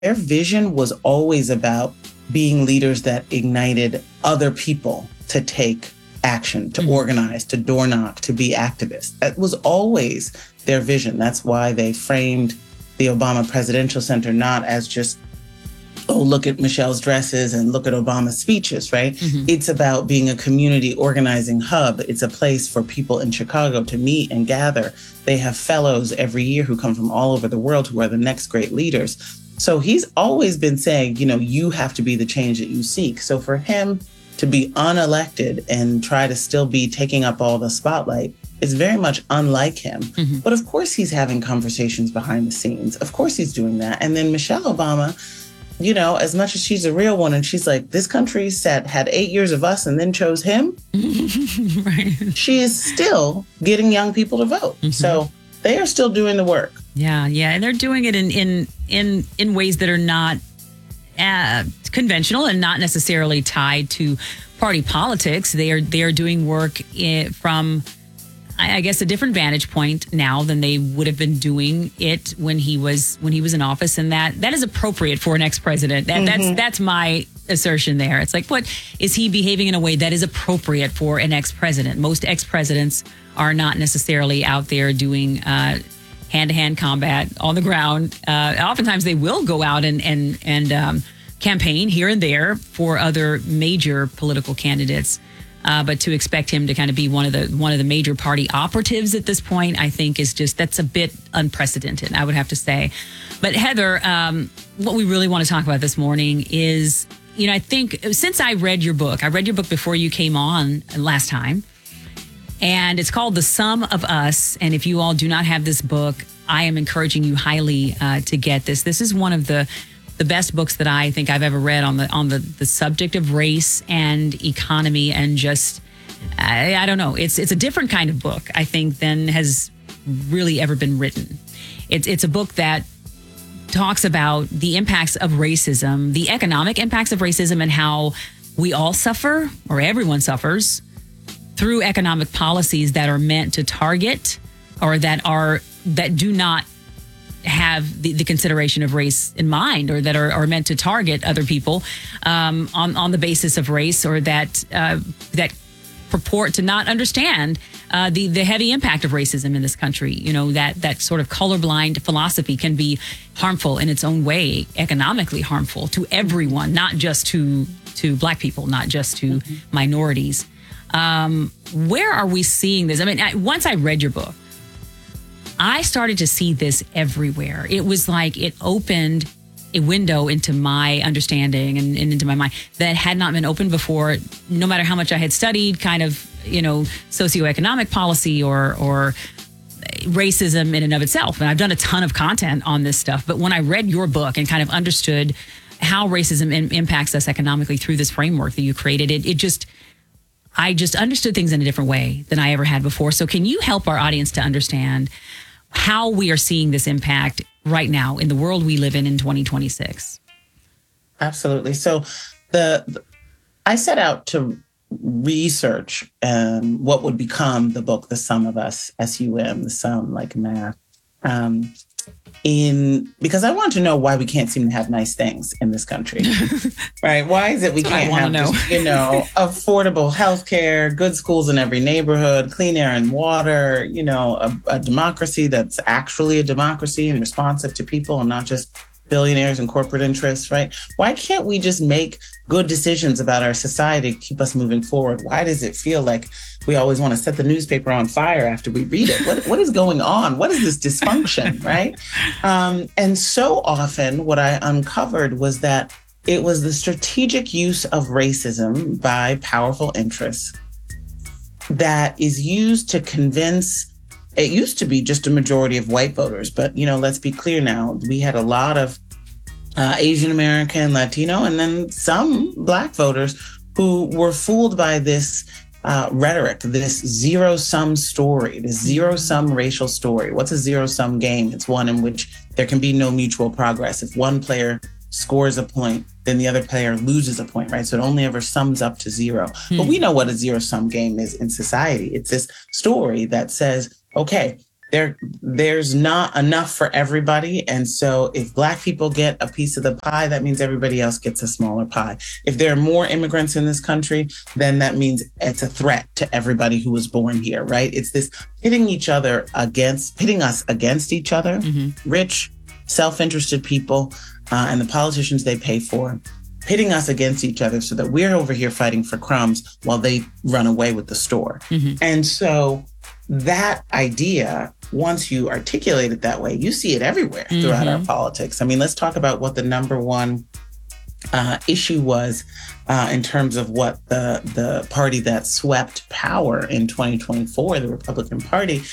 Their vision was always about being leaders that ignited other people to take action, to organize, to door knock, to be activists. That was always their vision. That's why they framed the Obama Presidential Center not as just, oh, look at Michelle's dresses and look at Obama's speeches, right? It's about being a community organizing hub. It's a place for people in Chicago to meet and gather. They have fellows every year who come from all over the world who are the next great leaders. So he's always been saying, you have to be the change that you seek. So for him to be unelected and try to still be taking up all the spotlight is very much unlike him. But of course he's having conversations behind the scenes. Of course he's doing that. And then Michelle Obama, as much as she's a real one, and she's like, this country had 8 years of us and then chose him. Right. She is still getting young people to vote. So they are still doing the work. Yeah. And they're doing it in ways that are not conventional and not necessarily tied to party politics. They are doing work from, I guess, a different vantage point now than they would have been doing it when he was in office, and that is appropriate for an ex-president. That's my assertion there. It's like, what is he behaving in a way that is appropriate for an ex-president? Most ex-presidents are not necessarily out there doing hand-to-hand combat on the ground. Oftentimes, they will go out and campaign here and there for other major political candidates. But to expect him to kind of be one of the major party operatives at this point, I think that's a bit unprecedented, I would have to say. But Heather, what we really want to talk about this morning is, I think since I read your book before you came on last time, and it's called The Sum of Us. And if you all do not have this book, I am encouraging you highly to get this. This is one of the best books that I think I've ever read on the subject of race and economy, and just I don't know. It's a different kind of book, I think, than has really ever been written. It's a book that talks about the impacts of racism, the economic impacts of racism, and how we all suffer, or everyone suffers, through economic policies that are meant to target, or that do not have the consideration of race in mind, or that are meant to target other people on the basis of race, or that purport to not understand the heavy impact of racism in this country. That sort of colorblind philosophy can be harmful in its own way, economically harmful to everyone, not just to Black people, not just to minorities. Where are we seeing this? I mean, once I read your book, I started to see this everywhere. It was like it opened a window into my understanding and into my mind that had not been opened before, no matter how much I had studied kind of, socioeconomic policy or racism in and of itself. And I've done a ton of content on this stuff. But when I read your book and kind of understood how racism impacts us economically through this framework that you created, I just understood things in a different way than I ever had before. So can you help our audience to understand how we are seeing this impact right now in the world we live in 2026? Absolutely. So I set out to research what would become the book, The Sum of Us, SUM, the sum like math, because I want to know why we can't seem to have nice things in this country, right? Why is it we can't have just, affordable healthcare, good schools in every neighborhood, clean air and water, a democracy that's actually a democracy and responsive to people and not just billionaires and corporate interests, right? Why can't we just make good decisions about our society to keep us moving forward? Why does it feel like we always want to set the newspaper on fire after we read it? What is going on? What is this dysfunction, right? And so often what I uncovered was that it was the strategic use of racism by powerful interests that is used to convince. It used to be just a majority of white voters, but, let's be clear now. We had a lot of Asian American, Latino, and then some Black voters who were fooled by this rhetoric, this zero-sum story, this zero-sum racial story. What's a zero-sum game? It's one in which there can be no mutual progress. If one player scores a point, then the other player loses a point, right? So it only ever sums up to zero. But we know what a zero-sum game is in society. It's this story that says, okay, there's not enough for everybody. And so if Black people get a piece of the pie, that means everybody else gets a smaller pie. If there are more immigrants in this country, then that means it's a threat to everybody who was born here, right? It's this pitting us against each other, rich, self-interested people, and the politicians they pay for, pitting us against each other so that we're over here fighting for crumbs while they run away with the store. And so that idea, once you articulate it that way, you see it everywhere throughout our politics. I mean, let's talk about what the number one issue was in terms of what the party that swept power in 2024, the Republican Party,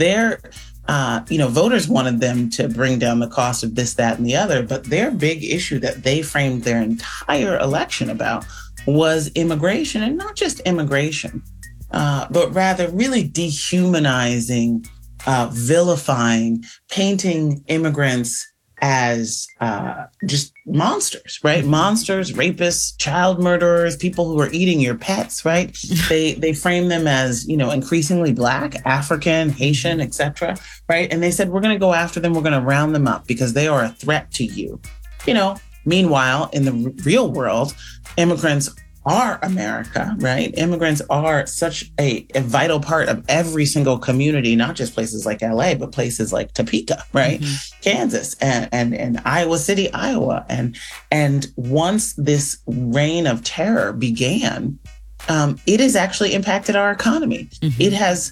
voters wanted them to bring down the cost of this, that, and the other. But their big issue that they framed their entire election about was immigration, and not just immigration, but rather really dehumanizing, vilifying, painting immigrants as just monsters, right? Monsters, rapists, child murderers, people who are eating your pets, right? They frame them as, increasingly Black, African, Haitian, etc., right? And they said, we're going to go after them. We're going to round them up because they are a threat to you. Meanwhile, in the real world, immigrants are America, right? Immigrants are such a vital part of every single community, not just places like LA, but places like Topeka, right? Kansas and Iowa City, Iowa. And once this reign of terror began, it has actually impacted our economy. It has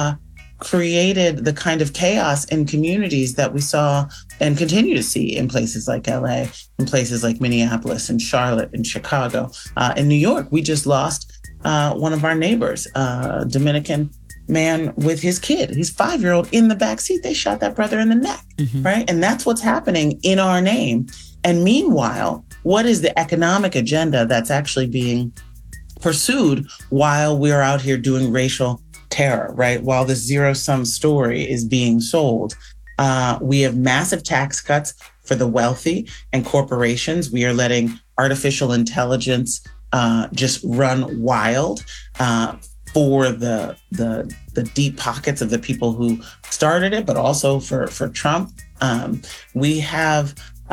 created the kind of chaos in communities that we saw and continue to see in places like LA, in places like Minneapolis and Charlotte and Chicago. In New York, we just lost one of our neighbors, a Dominican man with his kid, his 5-year-old in the backseat. They shot that brother in the neck, right? And that's what's happening in our name. And meanwhile, what is the economic agenda that's actually being pursued while we're out here doing racial terror, right? While this zero-sum story is being sold, we have massive tax cuts for the wealthy and corporations. We are letting artificial intelligence just run wild for the deep pockets of the people who started it, but also for Trump. We have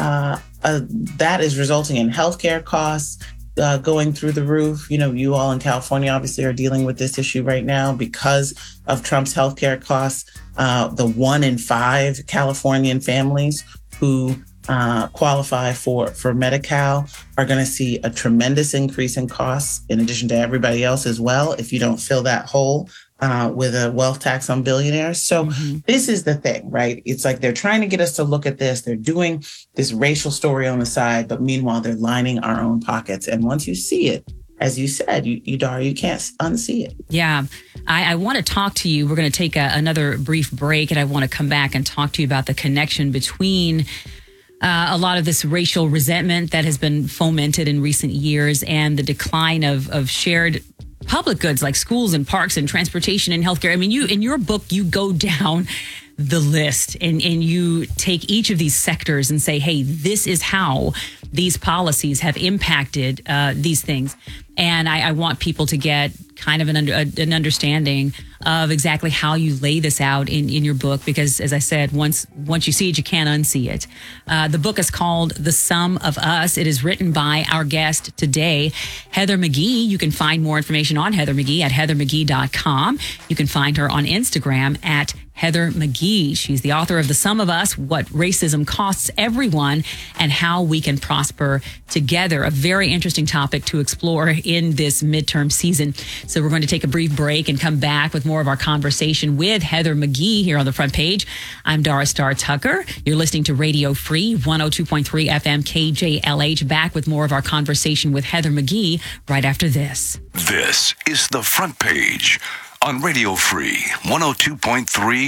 that is resulting in healthcare costs going through the roof. You all in California obviously are dealing with this issue right now because of Trump's healthcare costs. The 1 in 5 Californian families who qualify for Medi-Cal are going to see a tremendous increase in costs, in addition to everybody else as well, if you don't fill that hole with a wealth tax on billionaires. So this is the thing, right? It's like they're trying to get us to look at this. They're doing this racial story on the side, but meanwhile, they're lining our own pockets. And once you see it, as you said, Dara, you can't unsee it. Yeah. I want to talk to you. We're going to take another brief break, and I want to come back and talk to you about the connection between a lot of this racial resentment that has been fomented in recent years and the decline of shared public goods like schools and parks and transportation and healthcare. I mean, in your book, you go down the list and you take each of these sectors and say, hey, this is how these policies have impacted these things. And I want people to get kind of an understanding of exactly how you lay this out in your book, because as I said, once you see it, you can't unsee it. The book is called The Sum of Us. It is written by our guest today, Heather McGhee. You can find more information on Heather McGhee at heathermcghee.com. You can find her on Instagram at Heather McGhee. She's the author of The Sum of Us, What Racism Costs Everyone and How We Can Prosper Together. A very interesting topic to explore in this midterm season. So we're going to take a brief break and come back with more of our conversation with Heather McGhee here on the front page. I'm Dara Starr Tucker. You're listening to Radio Free 102.3 FM KJLH. Back with more of our conversation with Heather McGhee right after this. This is the front page on Radio Free 102.3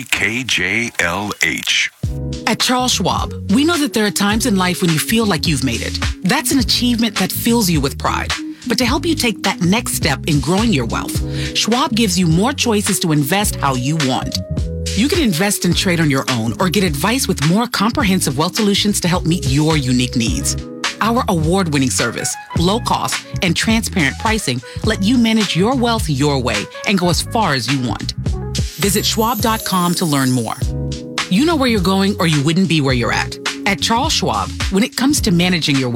KJLH. At Charles Schwab, we know that there are times in life when you feel like you've made it. That's an achievement that fills you with pride. But to help you take that next step in growing your wealth, Schwab gives you more choices to invest how you want. You can invest and trade on your own or get advice with more comprehensive wealth solutions to help meet your unique needs. Our award-winning service, low cost, and transparent pricing let you manage your wealth your way and go as far as you want. Visit schwab.com to learn more. You know where you're going or you wouldn't be where you're at. At Charles Schwab, when it comes to managing your